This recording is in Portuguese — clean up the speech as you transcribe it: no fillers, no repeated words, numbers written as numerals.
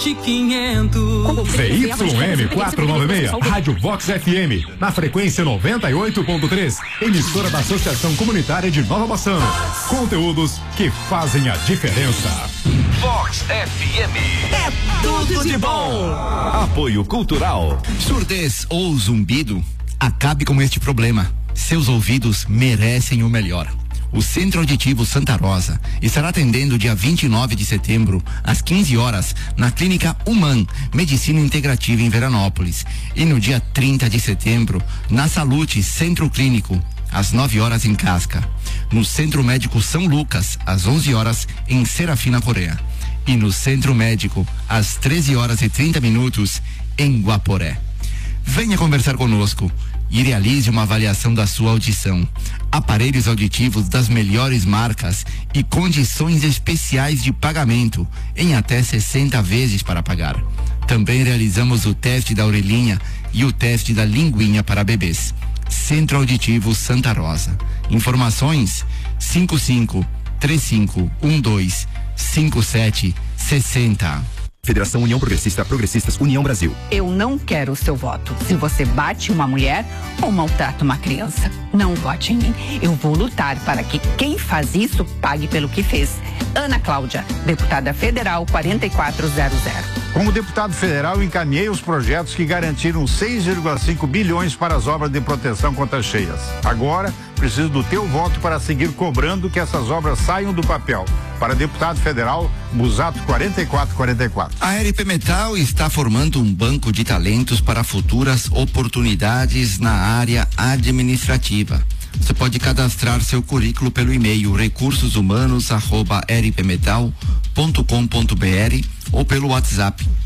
ZYM 496, Rádio Vox FM, na frequência 98.3, emissora da Associação Comunitária de Nova Bassano. Conteúdos que fazem a diferença. Vox FM. É tudo de bom. Apoio Cultural. Surdez ou zumbido? Acabe com este problema. Seus ouvidos merecem o melhor. O Centro Auditivo Santa Rosa estará atendendo dia 29 de setembro, às 15 horas, na Clínica Human, Medicina Integrativa em Veranópolis. E no dia 30 de setembro, na Salute Centro Clínico, às 9 horas em Casca. No Centro Médico São Lucas, às 11 horas, em Serafina Coreia. E no Centro Médico, às 13 horas e 30 minutos, em Guaporé. Venha conversar conosco e realize uma avaliação da sua audição. Aparelhos auditivos das melhores marcas e condições especiais de pagamento, em até 60 vezes para pagar. Também realizamos o teste da orelhinha e o teste da linguinha para bebês. Centro Auditivo Santa Rosa. Informações 55-3512-5760. Federação União Progressista, Progressistas União Brasil. Eu não quero o seu voto. Se você bate uma mulher ou maltrata uma criança, não vote em mim. Eu vou lutar para que quem faz isso pague pelo que fez. Ana Cláudia, deputada federal 4400. Como deputado federal, encaminhei os projetos que garantiram 6,5 bilhões para as obras de proteção contra cheias. Agora, preciso do teu voto para seguir cobrando que essas obras saiam do papel. Para deputado federal, Busato 4444. A RP Metal está formando um banco de talentos para futuras oportunidades na área administrativa. Você pode cadastrar seu currículo pelo e-mail recursoshumanos@rpmetal.com.br ou pelo WhatsApp